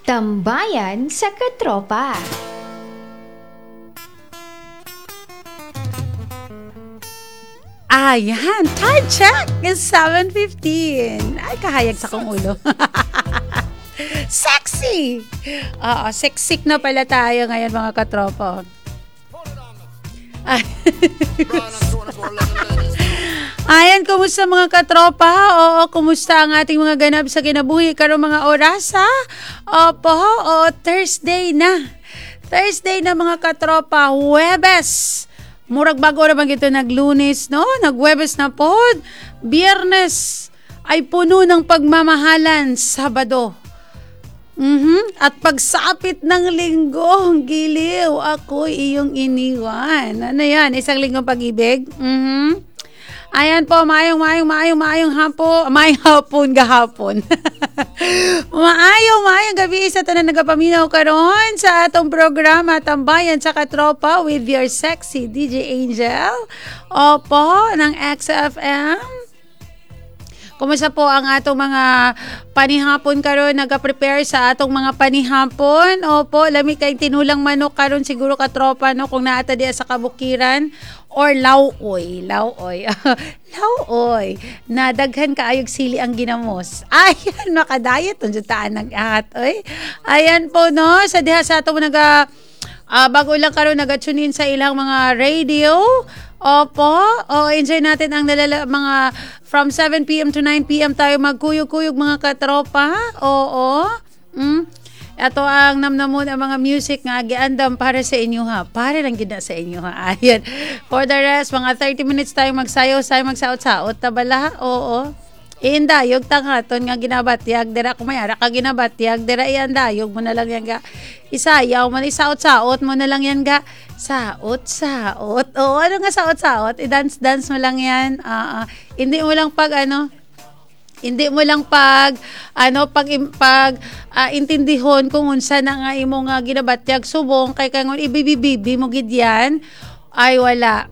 Tambayan sa Katropa. Ayan, time check is 7:15. Ay, kahayag sa kong ulo. Sexy! Oo, sexic na pala tayo ngayon mga katropa. Ay. Ayan, kumusta mga katropa? Oo, kumusta ang ating mga ganap sa kinabuhi karong mga oras ha? Opo, Thursday na. Thursday na mga katropa, Huwebes. Murag bago naman ito naglunes, no? Nagwebes na pod. Biyernes ay puno ng pagmamahalan. Sabado. At pagsapit ng linggo, giliw, ako'y iyong iniwan. Ano yan? Isang linggong pag-ibig? Ayan po, maayong hapon. Maayong hapon, gahapon. maayong gabi sa tanan nagapaminaw karon sa atong programa Tambayan sa Katropa with your sexy DJ Angel. Opo, ng XFM. Kumusta po ang atong mga panihapon karon, nagaprepare sa atong mga panihapon? Opo, lami kay tinulang manok karon siguro katropa no kung naata diya sa kabukiran or lauoy. Lauoy. Nadaghan kaayog sili ang ginamos. Ayan, makadayet unjud taan nag-ahat oy. Ayan po no, sa diha sa atong bago lang karon naga-tune in sa ilang mga radio. Opo, enjoy natin ang mga from 7 p.m. to 9 p.m. tayo magkuyog-kuyog mga katropa. Oo. Ito ang namnamon ang mga music nga giandam para sa inyo ha. Para lang gina sa inyo ha. Ayan. For the rest, mga 30 minutes tayo magsayaw, magsaot-saot. Tabala, oo. Iindayog tanghaton nga ginabatyag. Dira kumayara ka ginabatyag. Dira iandayog mo na lang yan ga. Isayaw mo na isaot-saot mo na lang yan ga. Saot-saot. Oo, ano nga saot-saot? I-dance-dance mo lang yan. Hindi mo lang intindihon kung unsa na nga imo nga ginabatyag subong kay kangon ibibibibi mo gid yan. Ay wala.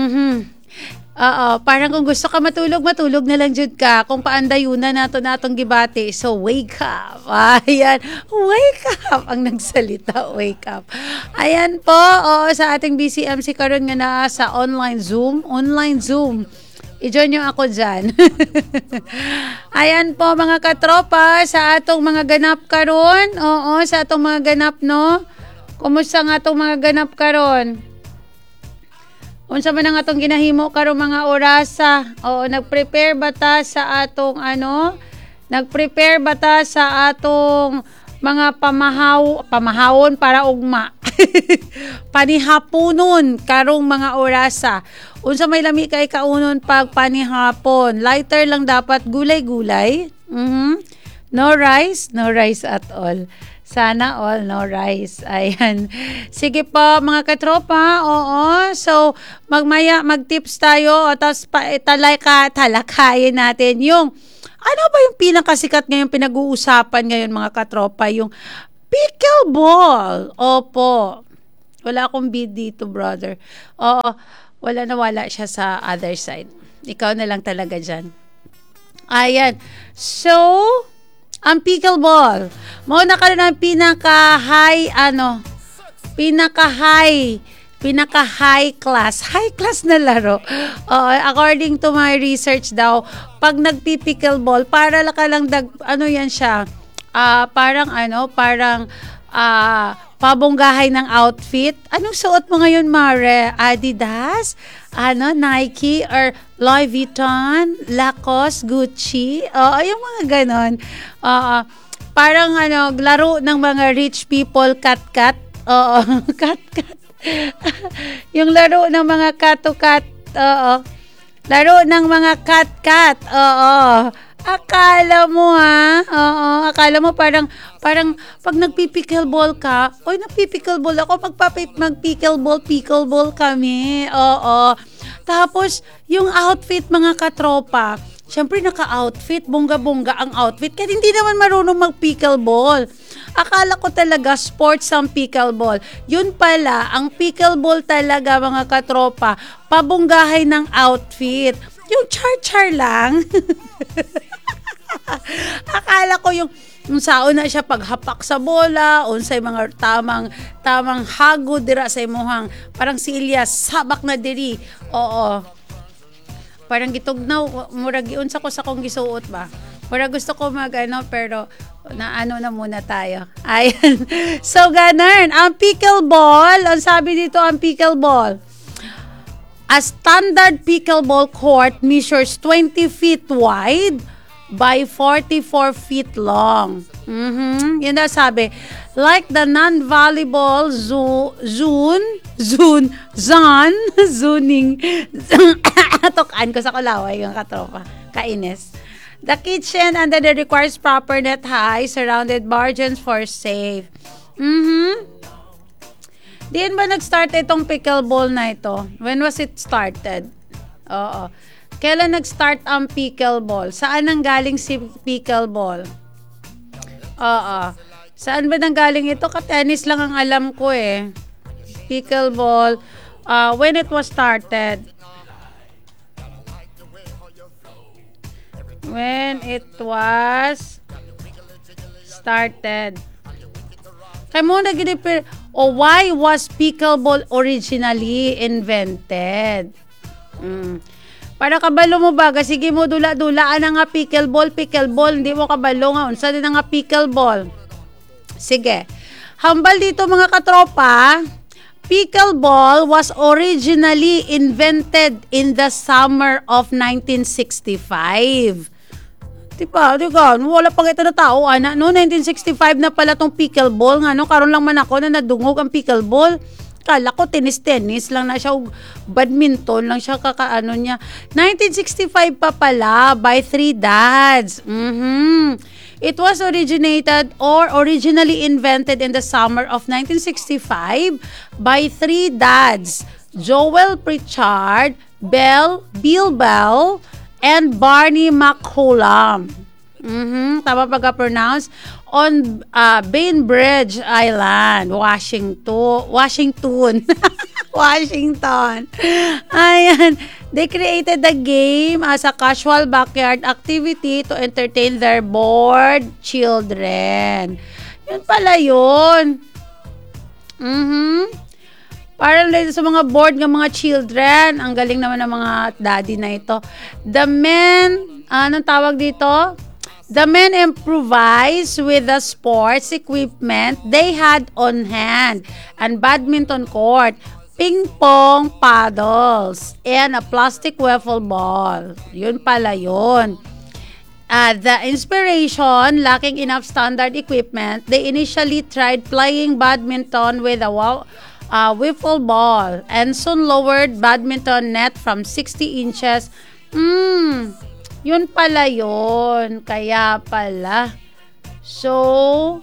Parang kung gusto ka matulog na lang jud ka kung paandayuna natong gibati. So wake up. Ayan, wake up ang nagsalita, wake up. Ayan po, sa ating BCMC karon nga na sa online Zoom. I-join nyo ako dyan. Ayan po mga katropa, sa atong mga ganap karon. Oo, sa atong mga ganap no. Kumusta nga atong mga ganap karon? Unsa man ang atong ginahimo karong mga orasa? Oo, nagprepare ba ta sa atong Nagprepare ba ta sa atong mga pamahawon para ugma? Panihaponon karong mga orasa. Unsa may lami kay kaunon pag panihapon? Lighter lang dapat, gulay-gulay. No rice at all. Sana all no rice. Ayan. Sige po mga katropa. Oo. So, mag-tips tayo. Tapos talakayin natin yung ano ba yung pinakasikat ngayon pinag-uusapan ngayon mga katropa? Yung pickleball. Opo. Wala akong bid dito, brother. Oo. Wala siya sa other side. Ikaw na lang talaga dyan. Ayan. So, ang pickleball. Mo na karon ang pinaka-high class na laro. According to my research daw, pag nagpi-pickleball, para ka lang yan siya. Parang pabonggahay ng outfit. Anong suot mo ngayon, Mare? Adidas? Nike or Louis Vuitton? Lacoste? Gucci? Yung mga ganon. Parang laro ng mga rich people, cat-cat. Cat-cat. Yung laro ng mga cat-to-cat. Laro ng mga cat-cat. Akala mo parang pag nagpipickleball ka, nagpipickleball ako, pickleball kami. Tapos yung outfit mga katropa, syempre naka-outfit, bongga-bongga ang outfit, kasi hindi naman marunong mag-pickleball. Akala ko talaga sports ang pickleball. Yun pala, ang pickleball talaga mga katropa, pabonggahay ng outfit. Yung char-char lang. Akala ko yung Unsaon na siya paghapak sa bola, unsay mga tamang hago dira sa imuhang parang si Elias sabak na diri. Oo. Parang gitugnaw murag giunsa ko sa kong gisuot ba. Murag gusto ko pero naano na muna tayo. Ayan. So ganun, ang pickleball, ang sabi dito ang pickleball. A standard pickleball court measures 20 feet wide by 44 feet long. Yun na sabi. Like the non-volleyball zoning. Tokan ko sa kulaway yung katropa. Kainis. The kitchen and then it requires proper net high surrounded margins for safe. Diyan ba nag-start itong pickleball na ito? When was it started? Oo. Kailan nag-start ang pickleball? Saan nanggaling si pickleball? Oo. Saan ba nanggaling ito? Ka-tennis lang ang alam ko eh. Pickleball. When it was started? When it was started. Kaya mo why was pickleball originally invented? Para kabalo mo ba? Sige mo dula-dulaan na nga pickleball. Hindi mo kabalo nga. Unsa din nga pickleball? Sige. Hambal dito mga katropa. Pickleball was originally invented in the summer of 1965. Diba? Wala pang ito na tao, ana. No, 1965 na pala tong pickleball. Nga, no? Karon lang man ako na nadungog ang pickleball. Kala ko tennis lang na siya, badminton lang siya kakaano niya. 1965 pa pala by 3 dads. It was originally invented in the summer of 1965 by 3 dads. Joel Pritchard, Bill Bell, and Barney McCollum. Tama pagka-pronounce on Bainbridge Island, Washington. Washington. Ayan. They created the game as a casual backyard activity to entertain their bored children. Yun pala yun. Parang sa mga bored ng mga children. Ang galing naman ng mga daddy na ito. The men, anong tawag dito? The men improvised with the sports equipment they had on hand and badminton court, ping-pong paddles, and a plastic wiffle ball. Yun pala yun. The inspiration, lacking enough standard equipment, they initially tried playing badminton with a wiffle ball and soon lowered badminton net from 60 inches. Yun pala yun. Kaya pala. So,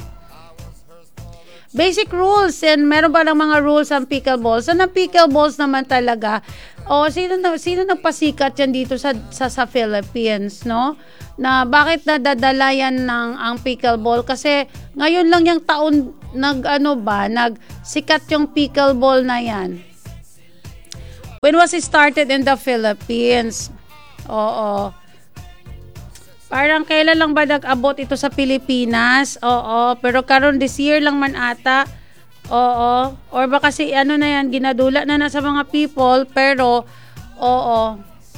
basic rules. And meron ba ng mga rules ang pickleballs? So, ang pickleballs naman talaga, sino nagpasikat yan dito sa Philippines, no? Na bakit nadadala yan ang pickleball? Kasi ngayon lang yung taon nagsikat yung pickleball na yan. When was it started in the Philippines? Oo. Parang kailan lang ba nag-abot ito sa Pilipinas? Oo. Pero karon this year lang man ata. Oo. Or baka kasi na yan, ginadula na sa mga people. Pero, oo.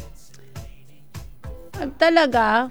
Talaga.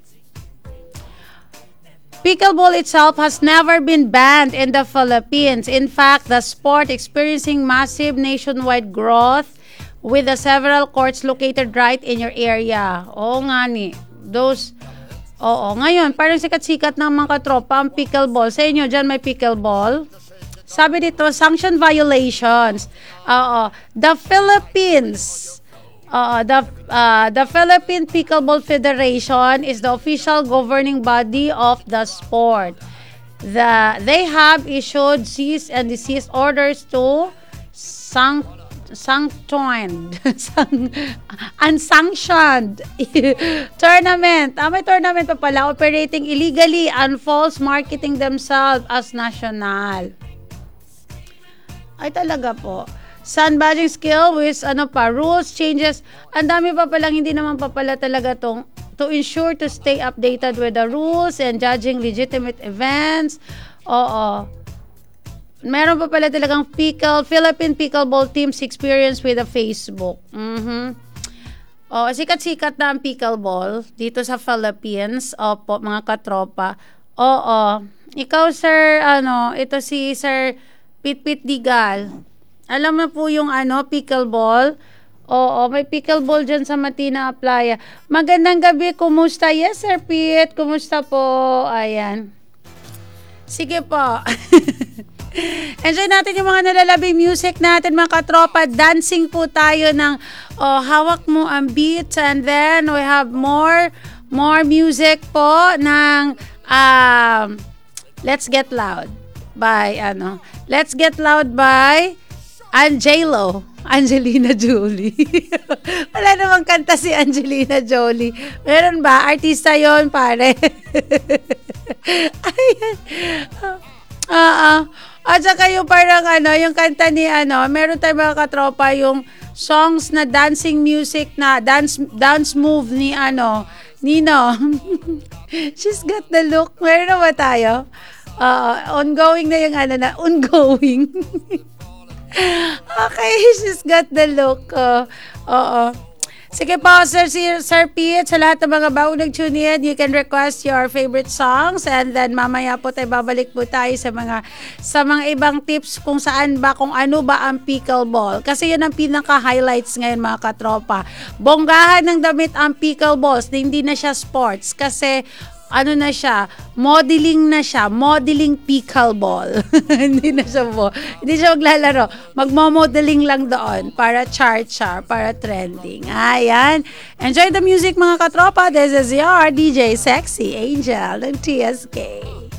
Pickleball itself has never been banned in the Philippines. In fact, the sport experiencing massive nationwide growth with the several courts located right in your area. Oo nga ni. Ngayon, parang sikat-sikat ng mga katropa ang pickleball. Sa inyo, dyan may pickleball. Sabi dito, sanction violations. The Philippines, the Philippine Pickleball Federation is the official governing body of the sport. They have issued cease and desist orders to unsanctioned tournament. May tournament pa pala operating illegally and false marketing themselves as national. Ay talaga po. Sandbagging skill with rules changes. Ang dami pa palang hindi naman pa pala talaga tong to ensure to stay updated with the rules and judging legitimate events. Oo. Meron pa pala talagang Philippine Pickleball Team's experience with the Facebook. Oh, sikat-sikat na ang pickleball dito sa Philippines. Opo, mga katropa. Oo. Ikaw, sir, ito si Sir Pitpit Digal. Alam mo po yung pickleball? Oo, may pickleball dyan sa Matina Playa. Magandang gabi, kumusta? Yes, Sir Pit, kumusta po? Ayan. Sige po. Enjoy natin yung mga nalalabing music natin, mga katropa. Dancing po tayo ng hawak mo ang beat, and then we have more music po ng Let's Get Loud by Let's Get Loud by Angelina Jolie. Wala namang kanta si Angelina Jolie. Meron ba? Artista yon, pare. Ayan. At saka yung parang yung kanta ni meron tayong mga katropa yung songs na dancing music na dance move ni Nino. She's got the look. Meron na ba tayo? Ongoing na yung ongoing. Okay, she's got the look. Oo. Sige po, Sir Pete, sa lahat ng mga bago nag-tune in, you can request your favorite songs, and then mamaya po babalik po tayo sa mga ibang tips kung ano ba ang pickleball. Kasi yun ang pinaka-highlights ngayon, mga katropa. Bonggahan ng damit ang pickleballs, hindi na siya sports kasi na siya, modeling pickleball. hindi siya maglalaro. Magmo-modeling lang doon para chart-chart, para trending. Ayan. Enjoy the music, mga katropa. This is your DJ Sexy Angel ng TSK.